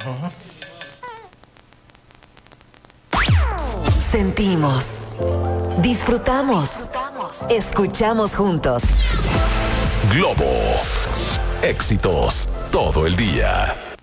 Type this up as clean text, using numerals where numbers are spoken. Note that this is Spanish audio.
Sentimos, disfrutamos, escuchamos juntos. Globo. Éxitos todo el día.